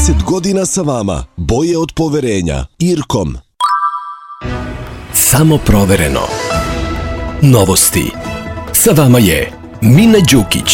30 godina sa vama, boje od poverenja. Irkom. Samo provereno. Novosti. Sa vama je Mina Đukić.